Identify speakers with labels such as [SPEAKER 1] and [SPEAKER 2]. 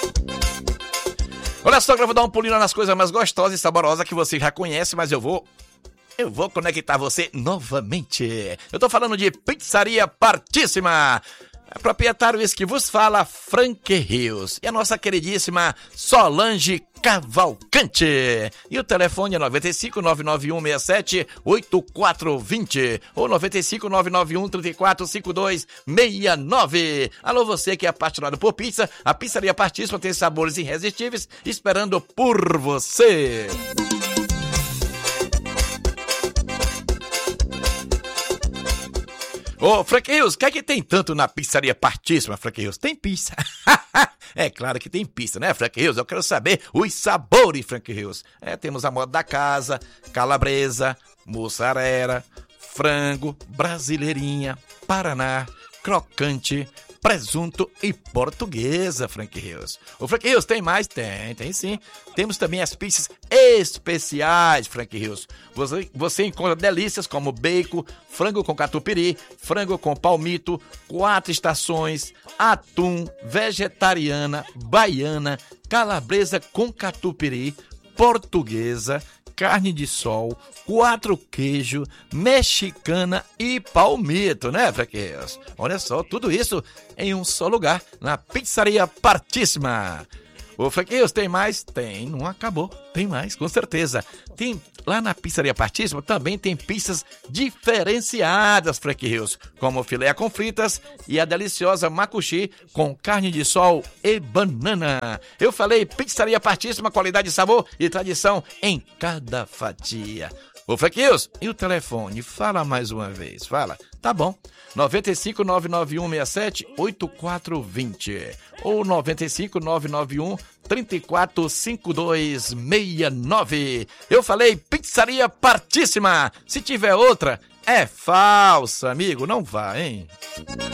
[SPEAKER 1] Olha só, eu vou dar um pulinho nas coisas mais gostosas e saborosas que você já conhece, mas eu vou conectar você novamente. Eu tô falando de Pizzaria Partíssima. É proprietário esse que vos fala, Frank Rios. E a nossa queridíssima Solange Cavalcante. E o telefone é 95 99167 8420 ou 95 991 34 52 69. Alô, você que é apaixonado por pizza, a Pizzaria Partíssima tem sabores irresistíveis esperando por você. Ô, Frank Rios, o que é que tem tanto na Pizzaria Partíssima, Frank Rios? Tem pizza. É claro que tem pizza, né, Frank Rios? Eu quero saber os sabores, Frank Rios. Temos a moda da casa, calabresa, mussarela, frango, brasileirinha, paraná, crocante, presunto e portuguesa, Frank Rios. O Frank Rios tem mais? Tem sim. Temos também as pizzas especiais, Frank Rios. Você encontra delícias como bacon, frango com catupiry, frango com palmito, 4 estações, atum, vegetariana, baiana, calabresa com catupiry, portuguesa, carne de sol, 4 queijo, mexicana e palmito, né, Frank Rios? Olha só, tudo isso em um só lugar, na Pizzaria Partíssima. Ô, Frank Rios, tem mais? Tem, não acabou. Tem mais, com certeza. Tem lá na Pizzaria Partíssima também tem pizzas diferenciadas, Frank Rios, como filé com fritas e a deliciosa macuxi com carne de sol e banana. Eu falei Pizzaria Partíssima, qualidade, sabor e tradição em cada fatia. Ô, Frank Rios, e o telefone? Fala mais uma vez, fala. Tá bom. 95 99167 8420 ou 95 991 34 52 69. Eu falei Pizzaria Partíssima. Se tiver outra, é falsa, amigo. Não vá, hein?